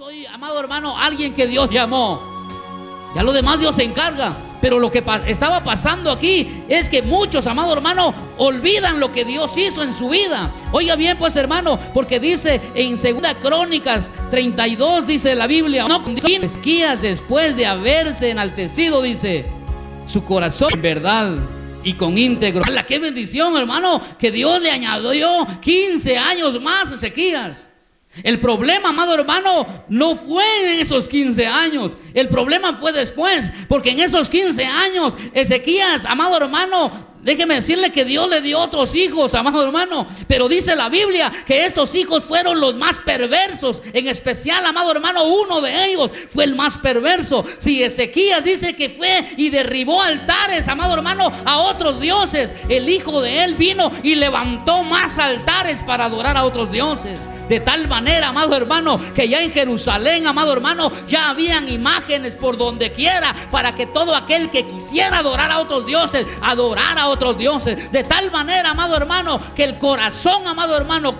soy, amado hermano, alguien que Dios llamó. Ya lo demás Dios se encarga. Pero lo que estaba pasando aquí es que muchos, amado hermano, olvidan lo que Dios hizo en su vida. Oiga bien, pues, hermano, porque dice en 2 Crónicas 32, dice la Biblia, no con Ezequías, después de haberse enaltecido, dice, su corazón en verdad y con íntegro. ¡Qué bendición, hermano! Que Dios le añadió 15 años más a Ezequías. El problema, amado hermano, no fue en esos 15 años. El problema fue después, porque en esos 15 años Ezequías, amado hermano, déjeme decirle que Dios le dio otros hijos, amado hermano. Pero dice la Biblia que estos hijos fueron los más perversos. En especial, amado hermano, uno de ellos fue el más perverso. Si Ezequías dice que fue y derribó altares, amado hermano, a otros dioses, el hijo de él vino y levantó más altares para adorar a otros dioses. De tal manera, amado hermano, que ya en Jerusalén, amado hermano, ya habían imágenes por donde quiera para que todo aquel que quisiera adorar a otros dioses, adorara a otros dioses. De tal manera, amado hermano, que el corazón, amado hermano,